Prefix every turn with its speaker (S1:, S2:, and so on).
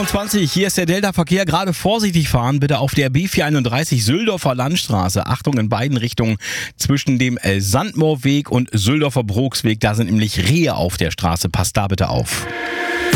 S1: 7:21 Uhr, hier ist der Delta-Verkehr. Gerade vorsichtig fahren, bitte auf der B431 Süldorfer Landstraße. Achtung in beiden Richtungen zwischen dem Sandmoorweg und Süldorfer Brooksweg. Da sind nämlich Rehe auf der Straße. Passt da bitte auf.